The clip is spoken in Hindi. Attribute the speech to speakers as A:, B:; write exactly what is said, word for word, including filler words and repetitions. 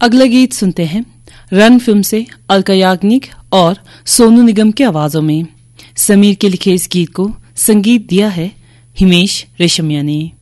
A: अगला गीत सुनते हैं रन फिल्म से अलका याग्निक और सोनू निगम की आवाजों में। समीर के लिखे इस गीत को संगीत दिया है हिमेश रेशमिया ने।